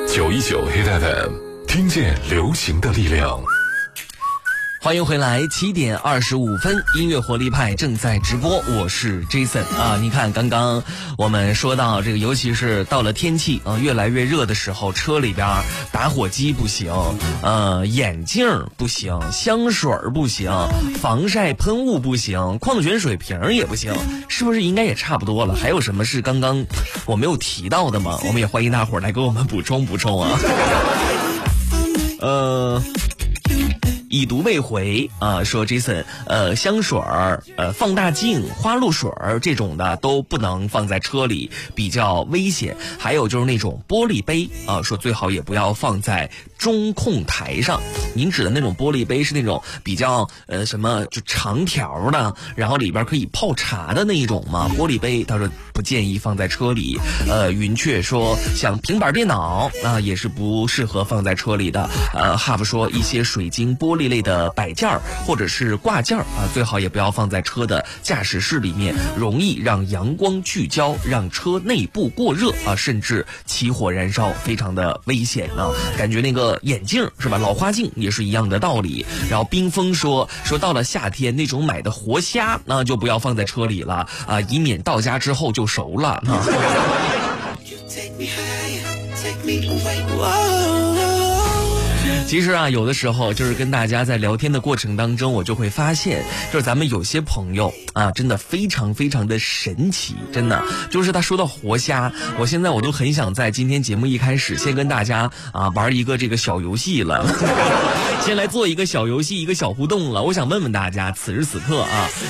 919 Hit FM， 听见流行的力量。 欢迎回来，7点25分，音乐活力派正在直播，我是 Jason 啊。你看，刚刚我们说到这个，尤其是到了天气越来越热的时候，车里边打火机不行，眼镜不行，香水不行，防晒喷雾不行，矿泉水瓶也不行，是不是应该也差不多了？还有什么是刚刚我没有提到的吗？我们也欢迎大伙儿来给我们补充补充啊。已读未回啊，说 Jason， 香水放大镜、花露水这种的都不能放在车里，比较危险。还有就是那种玻璃杯啊，说最好也不要放在中控台上。您指的那种玻璃杯是那种比较什么就长条的，然后里边可以泡茶的那一种吗？玻璃杯他说不建议放在车里。云雀说像平板电脑啊也是不适合放在车里的。Hub 说一些水晶玻璃类的摆件或者是挂件啊，最好也不要放在车的驾驶室里面，容易让阳光聚焦，让车内部过热啊，甚至起火燃烧，非常的危险啊。感觉那个眼镜是吧，老花镜也是一样的道理。然后冰峰说到了夏天那种买的活虾那就不要放在车里了啊，以免到家之后就熟了啊。其实啊，有的时候就是跟大家在聊天的过程当中，我就会发现，就是咱们有些朋友啊，真的非常非常的神奇，真的就是他说到活虾，我现在我都很想在今天节目一开始先跟大家玩一个这个小游戏了，先来做一个小游戏，一个小互动了。我想问问大家，此时此刻啊，